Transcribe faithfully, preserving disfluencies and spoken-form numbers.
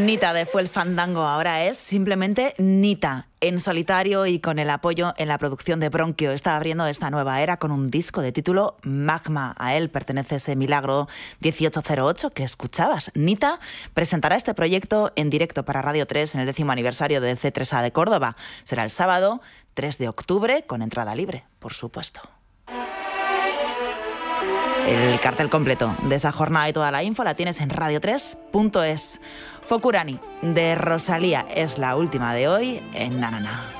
Nita de Fue el Fandango ahora es simplemente Nita, en solitario y con el apoyo en la producción de Bronquio. Está abriendo esta nueva era con un disco de título Magma. A él pertenece ese Milagro dieciocho cero ocho que escuchabas. Nita presentará este proyecto en directo para Radio tres en el décimo aniversario de C tres A de Córdoba. Será el sábado tres de octubre con entrada libre, por supuesto. El cartel completo de esa jornada y toda la info la tienes en radio tres punto es. Fokurani de Rosalía es la última de hoy en Nanana.